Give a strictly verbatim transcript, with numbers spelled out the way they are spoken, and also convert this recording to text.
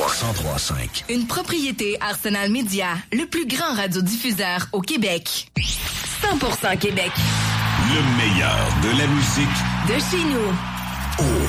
cent trois cinq. Une propriété Arsenal Media, le plus grand radiodiffuseur au Québec. cent pour cent Québec. Le meilleur de la musique De chez nous. au